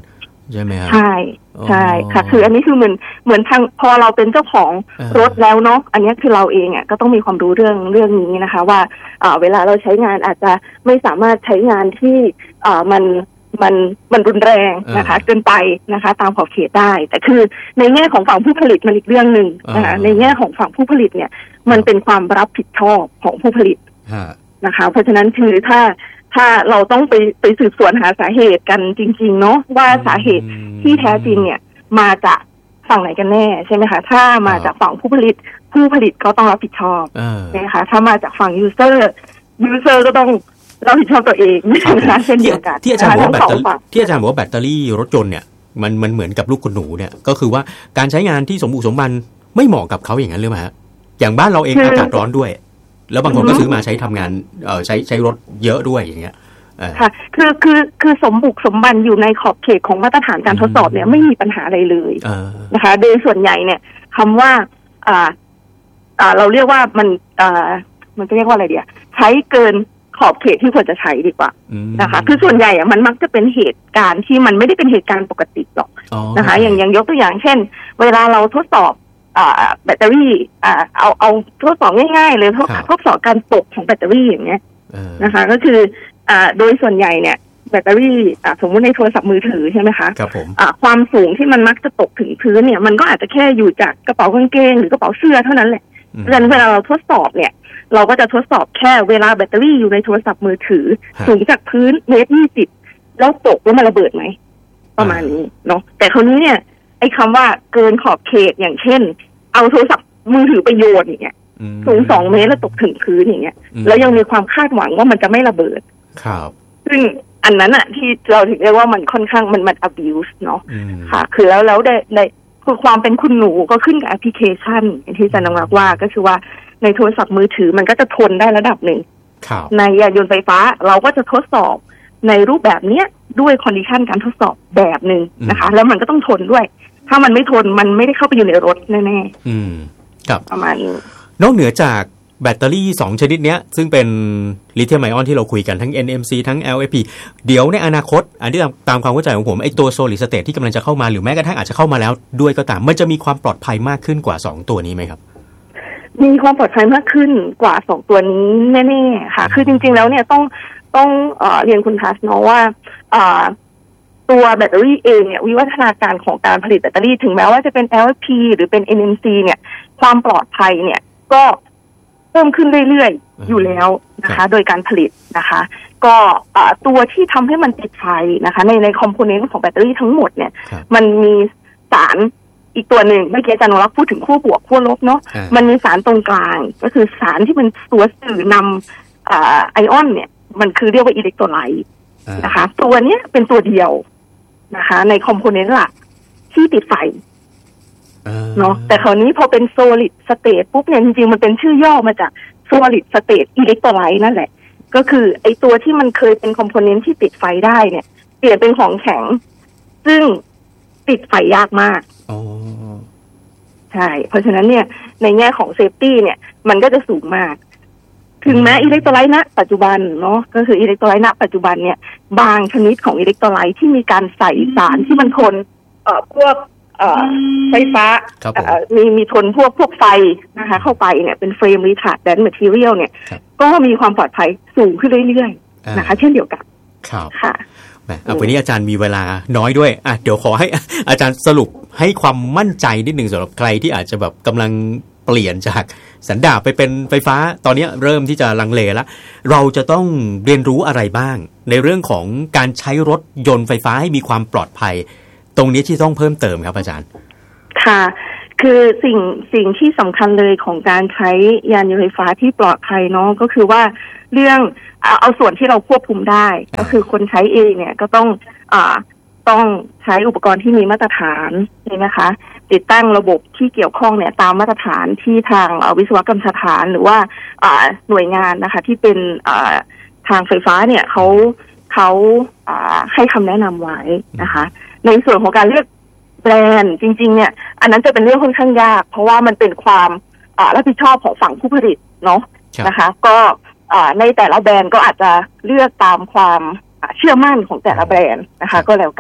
ใช่ไหมครับ
ใช่ใช่ค่ะคืออันนี้คือเหมือนเหมือนทางพอเราเป็นเจ้าของรถแล้วเนาะอันนี้คือเราเองอ่ะก็ต้องมีความรู้เรื่องเรื่องนี้นะคะว่าอ่าเวลาเราใช้งานอาจจะไม่สามารถใช้งานที่อ่ามันมันมันรุนแรงนะคะเกินไปนะคะตามขอบเขตได้แต่คือในแง่ของฝั่งผู้ผลิตมันอีกเรื่องนึงนะคะในแง่ของฝั่งผู้ผลิตเนี่ยมันเป็นความรับผิดชอบของผู้ผลิตนะคะเพราะฉะนั้นคือถ้าถ้าเราต้องไปไปสืบสวนหาสาเหตุกันจริงๆเนาะว่าสาเหตุที่แท้จริงเนี่ยมาจากฝั่งไหนกันแน่ใช่ไหมคะถ้ามาจากฝั่งผู้ผลิตผู้ผลิตก็ต้องรับผิดชอบนะคะถ้ามาจากฝั่งยูเซอร์ยูเซอร์ก็ต้องรับผิดชอบตัวเองนะคะเช่นเดียวกัน
ที่อาจารย์บอกว่าแบตเตอรี่ที่อาจารย์บอกว่าแบตเตอรี่รถยนต์เนี่ยมันมันเหมือนกับลูกคุณหนูเนี่ยก็คือว่าการใช้งานที่สมบูรณ์สมบันไม่เหมาะกับเขาอย่างนั้นหรือเปล่าฮะอย่างบ้านเราเองอากาศร้อนด้วยแล้วบางคนก็ซื้อมาใช้ทำงานเอ่อใช้ใช้รถเยอะด้วยอย่างเงี้ย
ค่ะคือคือคือสมบุกสมบันอยู่ในขอบเขตของมาตรฐานการทดสอบเนี่ยไม่มีปัญหาอะไรเลยนะคะโดยส่วนใหญ่เนี่ยคำว่าอ่าอ่าเราเรียกว่ามันอ่ามันจะเรียกว่าอะไรเดียวใช้เกินขอบเขตที่ควรจะใช้ดีกว่านะคะคือส่วนใหญ่อะมันมักจะเป็นเหตุการณ์ที่มันไม่ได้เป็นเหตุการณ์ปกติหรอกนะคะอย่างอย่างยกตัวอย่างเช่นเวลาเราทดสอบอ่าแบตเตอรี่อ่าเอาเอาทดสอบง่ายๆเลยทดทดสอบการตกของแบตเตอรี่อย่างเงี้ยนะคะก็คืออ่าโดยส่วนใหญ่เนี่ยแบตเตอรี่อ่าสมมติในโทรศัพท์มือถือใช่ไหมคะ
ครับผม
อ่าความสูงที่มันมักจะตกถึงพื้นเนี่ยมันก็อาจจะแค่อยู่จากกระเป๋ากางเกงหรือกระเป๋าเสื้อเท่านั้นแหละดังนั้นเวลาเราทดสอบเนี่ยเราก็จะทดสอบแค่เวลาแบตเตอรี่อยู่ในโทรศัพท์มือถือสูงจากพื้นเมตรยี่สิบแล้วตกแล้วมันระเบิดไหมประมาณนี้เนาะแต่คราวนี้เนี่ยไอ้คำว่าเกินขอบเขตอย่างเช่นเอาโทรศัพท์มือถือไปโยนอย่างเงี้ยสูงสองเมตรแล้วตกถึงพื้นอย่างเงี้ยแล้วยังมีความคาดหวังว่ามันจะไม่ระเบิด
ครับ
ซึ่งอันนั้นอะที่เราถึงเรียกว่ามันค่อนข้างมันมัน abuse เนาะค่ะคือแล้วแล้วได้ได้คือความเป็นคุณหนูก็ขึ้นกับแอปพลิเคชันที่อาจารย์นงรักว่าก็คือว่าในโทรศัพท์มือถือมันก็จะทนได้ระดับหนึ่งในยานยนต์ไฟฟ้าเราก็จะทดสอบในรูปแบบนี้ด้วยคอนดิชันการทดสอบแบบหนึ่งนะคะแล้วมันก็ต้องทนด้วยถ้ามันไม่ทนมันไม่ได้เข้าไปอยู่ในรถแน่
ๆอืมครับ
ประมาณนี้
นอกเหนือจากแบตเตอรี่สองชนิดเนี้ยซึ่งเป็นลิเธียมไอออนที่เราคุยกันทั้ง เอ็น เอ็ม ซี ทั้ง แอล เอฟ พี เดี๋ยวในอนาคตอันที่ตามความเข้าใจของผมไอ้ตัว Solid State ที่กำลังจะเข้ามาหรือแม้กระทั่งอาจจะเข้ามาแล้วด้วยก็ตามมันจะมีความปลอดภัยมากขึ้นกว่าสองตัวนี้ไหมครับ
มีความปลอดภัยมากขึ้นกว่าสองตัวนี้แน่ๆค่ะคือจริงๆแล้วเนี่ยต้องต้องเอ่อเรียนคุณทัศน์เนาะว่าอ่าตัวแบตเตอรี่เองเนี่ยวิวัฒนาการของการผลิตแบตเตอรี่ถึงแม้ว่าจะเป็น แอล เอฟ พี หรือเป็น เอ็น เอ็ม ซี เนี่ยความปลอดภัยเนี่ยก็เพิ่มขึ้นเรื่อยๆอยู่แล้วนะคะโดยการผลิตนะคะก็ตัวที่ทำให้มันติดไฟนะคะในในคอมโพเนนต์ของแบตเตอรี่ทั้งหมดเนี่ยมันมีสารอีกตัวหนึ่งเมื่อกี้อาจารย์นรักพูดถึงขั้วบวกขั้วลบเนาะมันมีสารตรงกลางก็คือสารที่เป็นตัวสื่อนำไอออนเนี่ยมันคือเรียกว่าอิเล็กโทรไลต์นะคะตัวเนี้ยเป็นตัวเดียวนะคะในคอมโพเนนต์หลักที่ติดไฟเนาะแต่คราวนี้พอเป็น solid state ปุ๊บเนี่ยจริงๆมันเป็นชื่อย่อมาจาก solid state electrolyte นั่นแหละก็คือไอตัวที่มันเคยเป็นคอมโพเนนต์ที่ติดไฟได้เนี่ยเปลี่ยนเป็นของแข็งซึ่งติดไฟยากมากอ๋อใช่เพราะฉะนั้นเนี่ยในแง่ของเซฟตี้เนี่ยมันก็จะสูงมากถึงแม้อิเล็กโทรไลต์ณปัจจุบันเนาะก็คืออิเล็กโทรไลต์ณปัจจุบันเนี่ยบางชนิดของอิเล็กโทรไลต์ที่มีการใส่สารที่มันทนเอ่อพวกเอ่อไฟฟ้ามีมีทนพวกพวกไฟนะคะเข้าไปเนี่ยเป็นเฟรมรีทาร์ดแดนแมททีเรียลเนี่ยก็มีความปลอดภัยสูงขึ้นเรื่อยๆนะคะเช่นเดียวกัน
ครับ
ค่ะ
อ่ะวันนี้อาจารย์มีเวลาน้อยด้วยอ่ะเดี๋ยวขอให้อาจารย์สรุปให้ความมั่นใจนิดหนึ่งสำหรับใครที่อาจจะแบบกำลังเปลี่ยนจากสันดาปไปเป็นไฟฟ้าตอนนี้เริ่มที่จะลังเลแล้วเราจะต้องเรียนรู้อะไรบ้างในเรื่องของการใช้รถยนต์ไฟฟ้าให้มีความปลอดภัยตรงนี้ที่ต้องเพิ่มเติมครับอาจารย์
ค่ะคือสิ่งสิ่งที่สำคัญเลยของการใช้ยานยนต์ไฟฟ้าที่ปลอดภัยเนาะก็คือว่าเรื่องเอาส่วนที่เราควบคุมได้ก็คือคนใช้เองเนี่ยก็ต้องอ่าต้องใช้อุปกรณ์ที่มีมาตรฐานใช่ไหมคะติดตั้งระบบที่เกี่ยวข้องเนี่ยตามมาตรฐานที่ทางวิศวกรรมสถานหรือว่าหน่วยงานนะคะที่เป็นทางไฟฟ้าเนี่ยเขาเขาให้คำแนะนำไว้นะคะในส่วนของการเลือกแบรนด์จริงๆเนี่ยอันนั้นจะเป็นเรื่องค่อนข้างยากเพราะว่ามันเป็นความรับผิดชอบของฝั่งผู้ผลิตเนาะนะคะก็ในแต่ละแบรนด์ก็อาจจะเลือกตามความเชื่อมั่นของแต่ละแบรนด์นะคะก็แล้วกัน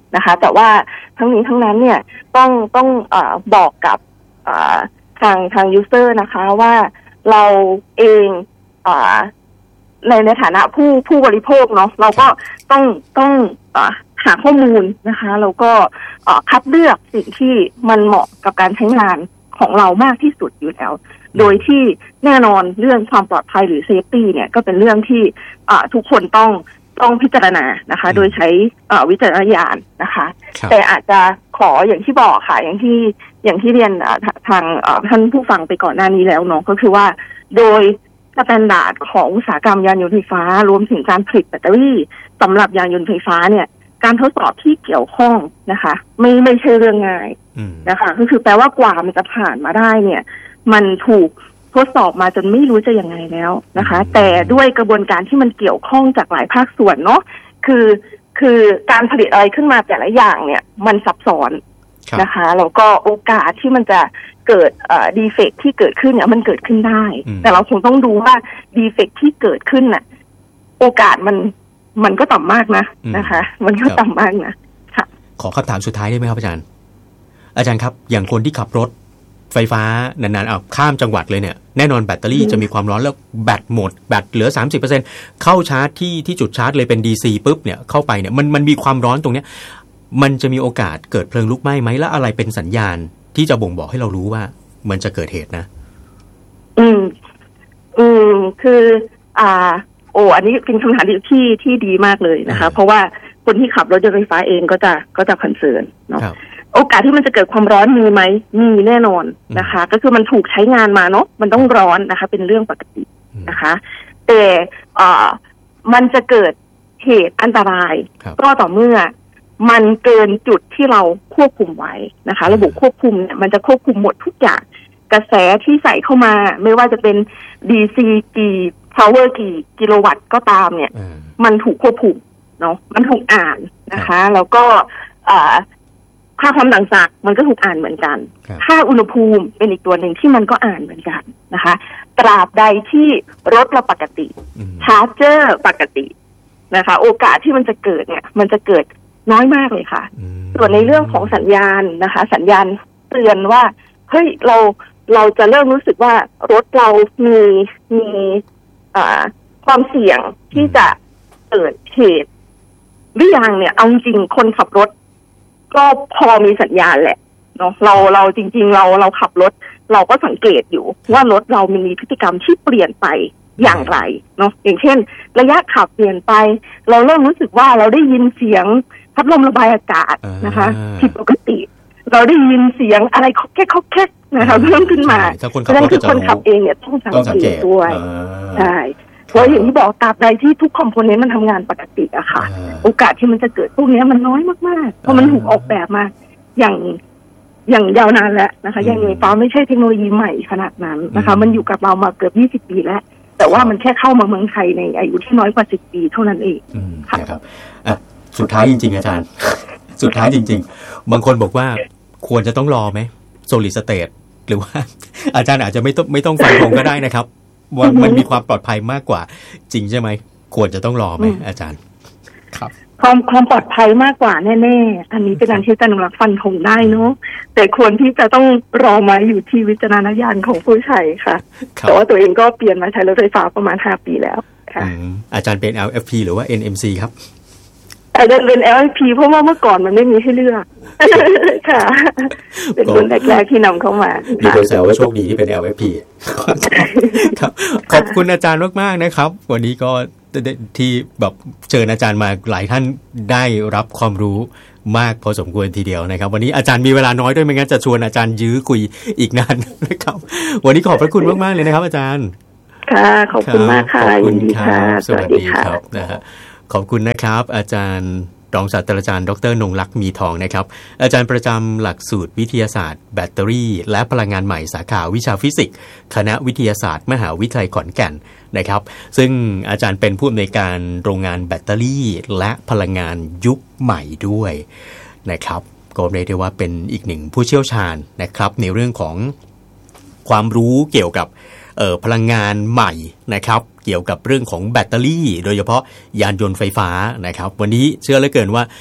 นะคะแต่ว่าทั้งนี้ทั้งนั้นเนี่ยต้องต้องเอ่อบอกกับเอ่อทางทางยูเซอร์นะคะว่าเราเองเอ่อในในฐานะผู้ผู้บริโภคเนาะเราก็ต้องต้องเอ่อหาข้อมูลนะคะแล้วก็เอ่อคัดเลือกสิ่งที่มันเหมาะกับการใช้งานของเรามากที่สุดอยู่แล้วโดยที่แน่นอนเรื่องความปลอดภัยหรือเซฟตี้เนี่ยก็เป็นเรื่องที่เอ่อทุกคนต้องต้องพิจารณานะคะโดยใช้เอ่อวิจารณญาณนะคะแต่อาจจะขออย่างที่บอกค่ะอย่างที่อย่างที่เรียนทางท่านผู้ฟังไปก่อนหน้านี้แล้วเนาะก็คือว่าโดยสแตนดาร์ดของอุตสาหกรรมยานยนต์ไฟฟ้ารวมถึงการผลิตแบตเตอรี่สำหรับยานยนต์ไฟฟ้าเนี่ยการทดสอบที่เกี่ยวข้องนะคะไม่ไม่ใช่เรื่องง่ายนะคะก็คือแปลว่ากว่ามันจะผ่านมาได้เนี่ยมันถูกทดสอบมาจนไม่รู้จะยังไงแล้วนะคะแต่ด้วยกระบวนการที่มันเกี่ยวข้องจากหลายภาคส่วนเนาะคือคือการผลิตอะไรขึ้นมาแต่ละอย่างเนี่ยมันซับซ้อนนะคะแล้วก็โอกาสที่มันจะเกิดเอ่อดีเฟกต์ที่เกิดขึ้นเนี่ยมันเกิดขึ้นได้แต่เราคงต้องดูว่าดีเฟกต์ที่เกิดขึ้นน่ะโอกาสมันมันก็ต่ำมากนะนะคะมันก็ต่ำมากนะค่ะ
ขอคำถามสุดท้ายได้ไหมครับอาจารย์อาจารย์ครับอย่างคนที่ขับรถไฟฟ้านานๆเอาข้ามจังหวัดเลยเนี่ยแน่นอนแบตเตอรี่จะมีความร้อนแล้วแบตหมดแบตเหลือ สามสิบเปอร์เซ็นต์ เข้าชาร์จที่ที่จุดชาร์จเลยเป็น ดี ซี ปุ๊บเนี่ยเข้าไปเนี่ยมันมันมีความร้อนตรงเนี้ยมันจะมีโอกาสเกิดเพลิงลุกไหม้ไหมและอะไรเป็นสัญญาณที่จะบ่งบอกให้เรารู้ว่ามันจะเกิดเหตุนะ
อืมอืมคืออ่าโอ้อันนี้เป็นคำถามที่ที่ดีมากเลยนะคะเพราะว่าคนที่ขับรถยนต์ไฟฟ้าเองก็จะก็จะคอนเซิร์นเนาะโอกาสที่มันจะเกิดความร้อนมีไหมมีแน่นอนนะคะก็คือมันถูกใช้งานมาเนาะมันต้องร้อนนะคะเป็นเรื่องปกตินะคะแต่เอ่อมันจะเกิดเหตุอันตรายก็ต่อเมื่อมันเกินจุดที่เราควบคุมไว้นะคะระบบควบคุมเนี่ยมันจะควบคุมหมดทุกอย่างกระแสที่ใส่เข้ามาไม่ว่าจะเป็น ดี ซี กี่ power กี่กิโลวัตต์ก็ตามเนี่ยมันถูกควบคุมเนาะมันถูกอ่านนะคะแล้วก็ค่าความดันศักดิ์มันก็ถูกอ่านเหมือนกันค่าอุณหภูมิเป็นอีกตัวหนึ่งที่มันก็อ่านเหมือนกันนะคะตราบใดที่รถเราปกติชาร์จเจอร์ปกตินะคะโอกาสที่มันจะเกิดเนี่ยมันจะเกิดน้อยมากเลยค่ะส่วนในเรื่องของสัญญาณนะคะสัญญาณเตือนว่าเฮ้ยเราเราจะเริ่มรู้สึกว่ารถเรามีมีความเสี่ยงที่จะเกิดเหตุหรือยังเนี่ยเอาจริงคนขับรถก็พอมีสัญญาณแหละเนาะเราเราจริงๆเราเราขับรถเราก็สังเกตอยู่ว่ารถเรามีพฤติกรรมที่เปลี่ยนไปอย่างไรเนาะอย่างเช่นระยะขับเปลี่ยนไปเราเริ่มรู้สึกว่าเราได้ยินเสียงพัดลมระบายอากาศนะคะผิดปกติเราได้ยินเสียงอะไรเคาะแคกเคาะแคกนะคะเพิ่มขึ้นมาดังนั้นคือคนขับเองเนี่ยต้องสังเกตด้วยใช่เพราะอย่างที่บอกตราบใดที่ทุกคอมโพเนนต์มันทำงานปกติอะค่ะโอกาสที่มันจะเกิดพวกนี้มันน้อยมากๆเพราะมันถูกออกแบบมาอย่างอย่างยาวนานแล้วนะคะอย่างไฟฟ้าไม่ใช่เทคโนโลยีใหม่ขนาดนั้นนะคะมันอยู่กับเรามาเกือบยี่สิบปีแล้วแต่ว่ามันแค่เข้ามาเมืองไทยในอายุที่น้อยกว่าสิบปีเท่านั้นเอง
ค่ะครับสุดท้ายจริงๆอาจารย์สุดท้ายจริงๆบางคนบอกว่าควรจะต้องรอไหมโซลิดสเตทหรือว่าอาจารย์อาจจะไม่ต้องไม่ต้องฟันธงก็ได้นะครับว่ามันมีความปลอดภัยมากกว่าจริงใช่ไหมควรจะต้องรอไหมอาจารย์ครับ
ความความปลอดภัยมากกว่าแน่ๆอันนี้เป็นอันที่อาจารย์รักฟันธงได้เนาะแต่ควรที่จะต้องรอมาอยู่ที่วิจารณญาณของผู้ใช้ค่ะแต่ว่าตัวเองก็เปลี่ยนมาใช้รถไฟฟ้าประมาณห้าปีแล้วค่ะ
อาจารย์เป็น แอล เอฟ พี หรือว่า เอ็น เอ็ม ซี ครับ
อาจารย์เป็น แอล เอฟ พี เพราะว่าเมื่อก่อนมันไม่มีให้เลือกค่ะเป็นรุ่นแรกๆที่นำเข้ามา
มีคนแซวว่าโชคดีที่เป็น แอล เอฟ พี ครับขอบคุณอาจารย์มากๆนะครับวันนี้ก็ที่แบบเชิญอาจารย์มาหลายท่านได้รับความรู้มากพอสมควรทีเดียวนะครับวันนี้อาจารย์มีเวลาน้อยด้วยไม่งั้นจะชวนอาจารย์ยื้อคุยอีกนานนะครับวันนี้ขอบพระคุณมากๆเลยนะครับอาจารย์
ค่ะขอบคุณมากค่ะยินดีค่ะ
สวัสดีครับนะฮะขอบคุณนะครับอาจารย์รองศาสตราจารย์ดร.นงลักษณ์มีทองนะครับอาจารย์ประจำหลักสูตรวิทยาศาสตร์แบตเตอรี่และพลังงานใหม่สาขาวิชาฟิสิกส์คณะวิทยาศาสตร์มหาวิทยาลัยขอนแก่นนะครับซึ่งอาจารย์เป็นผู้อำนวยการโรงงานแบตเตอรี่และพลังงานยุคใหม่ด้วยนะครับก็เรียกได้ว่าเป็นอีกหนึ่งผู้เชี่ยวชาญนะครับในเรื่องของความรู้เกี่ยวกับพลังงานใหม่นะครับเกี่ยวกับเรื่องของแบตเตอรี่โดยเฉพาะยานยนต์ไฟฟ้านะครับวันนี้เชื่อเหลือเกินว่า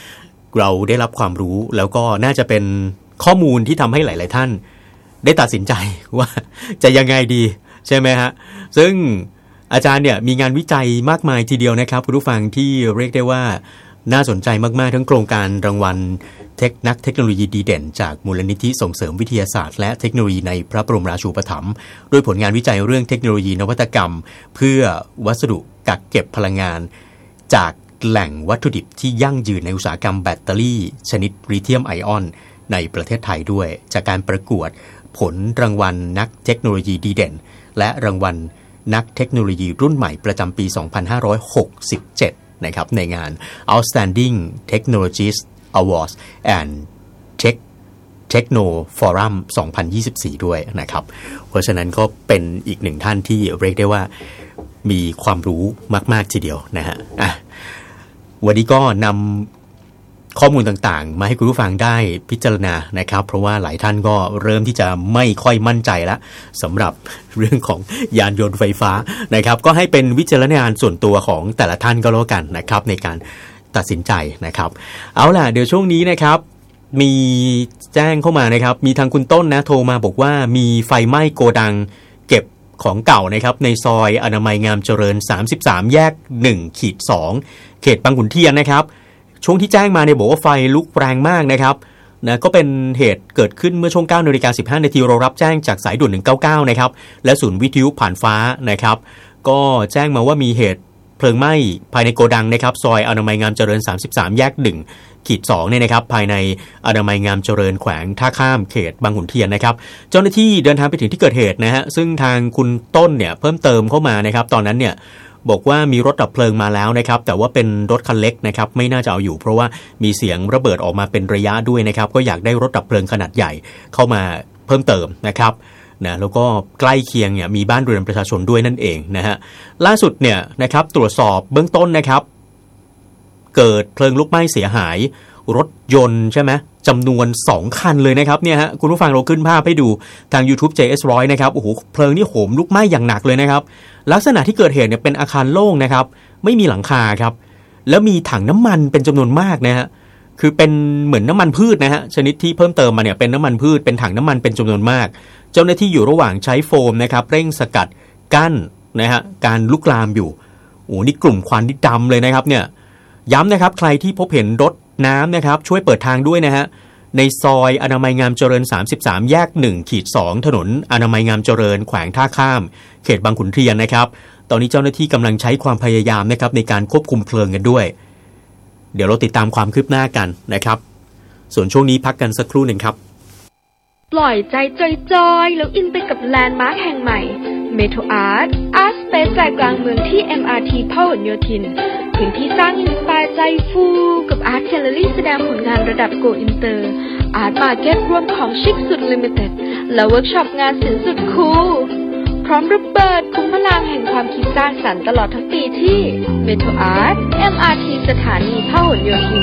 เราได้รับความรู้แล้วก็น่าจะเป็นข้อมูลที่ทำให้หลายๆท่านได้ตัดสินใจว่าจะยังไงดีใช่ไหมฮะซึ่งอาจารย์เนี่ยมีงานวิจัยมากมายทีเดียวนะครับคุณผู้ฟังที่เรียกได้ว่าน่าสนใจมากๆทั้งโครงการรางวัลเทคนักเทคโนโลยีดีเด่นจากมูลนิธิส่งเสริมวิทยาศาสตร์และเทคโนโลยีในพระบรมราชูปถัมภ์ด้วยผลงานวิจัยเรื่องเทคโนโลยีนวัตกรรมเพื่อวัสดุกักเก็บพลังงานจากแหล่งวัตถุดิบที่ยั่งยืนในอุตสาหกรรมแบตเตอรี่ชนิดลิเธียมไอออนในประเทศไทยด้วยจากการประกวดผลรางวัลนักเทคโนโลยีดีเด่นและรางวัลนักเทคโนโลยีรุ่นใหม่ประจำปีสองพันห้าร้อยหกสิบเจ็ดนะครับในงาน Outstanding Technologies Awards and Tech Techno Forum สองพันยี่สิบสี่ด้วยนะครับเพราะฉะนั้นก็เป็นอีกหนึ่งท่านที่เรียกได้ว่ามีความรู้มากๆทีเดียวนะฮะอ่ะวันนี้ก็นำข้อมูลต่างๆมาให้คุณผู้ฟังได้พิจารณานะครับเพราะว่าหลายท่านก็เริ่มที่จะไม่ค่อยมั่นใจแล้วสำหรับเรื่องของยานยนต์ไฟฟ้านะครับก็ให้เป็นวิจารณญาณส่วนตัวของแต่ละท่านก็แล้วกันนะครับในการตัดสินใจนะครับเอาล่ะเดี๋ยวช่วงนี้นะครับมีแจ้งเข้ามานะครับมีทางคุณต้นนะโทรมาบอกว่ามีไฟไหม้โกดังเก็บของเก่านะครับในซอยอนามัยงามเจริญสามสิบสามแยก หนึ่ง สอง เขตบางขุนเทียนนะครับช่วงที่แจ้งมาเนี่ยบอกว่าไฟลุกแรงมากนะครับนะก็เป็นเหตุเกิดขึ้นเมื่อช่วง เก้านาฬิกาสิบห้านาทีเรารับแจ้งจากสายด่วนหนึ่งเก้าเก้านะครับและศูนย์วิทยุผ่านฟ้านะครับก็แจ้งมาว่ามีเหตุเพลิงไหม้ภายในโกดังนะครับซอยอนามัยงามเจริญสามสิบสามแยก หนึ่ง สองเนี่ยนะครับภายในอนามัยงามเจริญแขวงท่าข้ามเขตบางขุนเทียนนะครับเจ้าหน้าที่เดินทางไปถึงที่เกิดเหตุนะฮะซึ่งทางคุณต้นเนี่ยเพิ่มเติมเข้ามานะครับตอนนั้นเนี่ยบอกว่ามีรถดับเพลิงมาแล้วนะครับแต่ว่าเป็นรถคันเล็กนะครับไม่น่าจะเอาอยู่เพราะว่ามีเสียงระเบิดออกมาเป็นระยะด้วยนะครับก็อยากได้รถดับเพลิงขนาดใหญ่เข้ามาเพิ่มเติมนะครับนะแล้วก็ใกล้เคียงเนี่ยมีบ้านเรือนประชาชนด้วยนั่นเองนะฮะล่าสุดเนี่ยนะครับตรวจสอบเบื้องต้นนะครับเกิดเพลิงลุกไหม้เสียหายรถยนต์ใช่ไหมจำนวนสองคันเลยนะครับเนี่ยฮะคุณผู้ฟังเราขึ้นภาพให้ดูทาง YouTube เจ เอส หนึ่งร้อย นะครับโอ้โหเพลิงนี่โหมลุกไหม้อย่างหนักเลยนะครับลักษณะที่เกิดเหตุเนี่ยเป็นอาคารโล่งนะครับไม่มีหลังคาครับแล้วมีถังน้ำมันเป็นจำนวนมากนะฮะคือเป็นเหมือนน้ำมันพืชนะฮะชนิดที่เพิ่มเติมมาเนี่ยเป็นน้ำมันพืชเป็นถังน้ำมันเป็นจำนวนมากเจ้าหน้าที่อยู่ระหว่างใช้โฟมนะครับเร่งสกัดกั้นนะฮะการลุกลามอยู่โอ้นี่กลุ่มควันที่ดำเลยนะครับเนี่ยย้ำนะครับใครที่พบเห็นรถน้ำนะครับช่วยเปิดทางด้วยนะฮะในซอยอนามัยงามเจริญสามสิบสามแยก หนึ่ง สอง ถนนอนามัยงามเจริญแขวงท่าข้ามเขตบางขุนเทียนนะครับตอนนี้เจ้าหน้าที่กำลังใช้ความพยายามนะครับในการควบคุมเพลิงกันด้วยเดี๋ยวเราติดตามความคืบหน้ากันนะครับส่วนช่วงนี้พักกันสักครู่หนึ่งครับ
ปล่อยใจจอยๆแล้วอินไปกับแลนด์มาร์คแห่งใหม่ Metro Art Art Space ใจกลางเมืองที่ เอ็ม อาร์ ที พหลโยธินพื้นที่สร้างอินสไปร์ใจฟูกับอาร์ตแกลเลอรี่แสดงผลงานระดับโกอินเตอร์อาร์ตมาร์เก็ตรวมของชิคสุดลิมิเต็ดและเวิร์กช็อปงานศิลป์สุดคูลพร้อมระเบิดคุ้มพลังแห่งความคิดสร้างสรรค์ตลอดทั้งปีที่ Metro Art เอ็ม อาร์ ที สถานีพหลโยธิน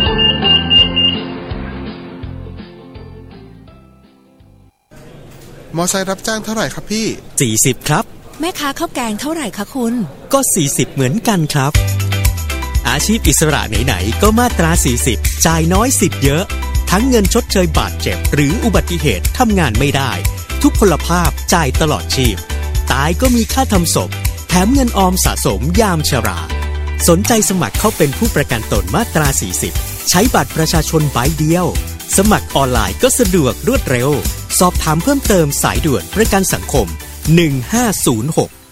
มอไซค์รับจ้างเท่าไหร่ครับพี่
สี่สิบครับ
แม่ค้าข้าวแกงเท่าไหร่คะคุณ
ก็สี่สิบเหมือนกันครับอาชีพอิสระไหนๆก็มาตราสี่สิบจ่ายน้อยสิทธิ์เยอะทั้งเงินชดเชยบาดเจ็บหรืออุบัติเหตุทำงานไม่ได้ทุกพลภาพจ่ายตลอดชีพตายก็มีค่าทำศพแถมเงินออมสะสมยามชราสนใจสมัครเข้าเป็นผู้ประกันตนมาตราสี่สิบใช้บัตรประชาชนใบเดียวสมัครออนไลน์ก็สะดวกรวดเร็วสอบถามเพิ่มเติมสายด่วนประกันสังคมหนึ่งห้าศูนย์หก